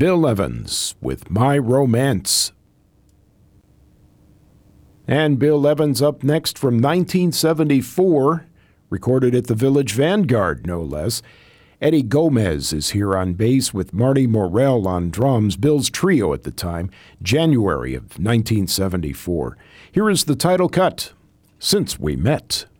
Bill Evans with My Romance. And Bill Evans up next from 1974, recorded at the Village Vanguard, no less. Eddie Gomez is here on bass with Marty Morell on drums, Bill's trio at the time, January of 1974. Here is the title cut, Since We Met.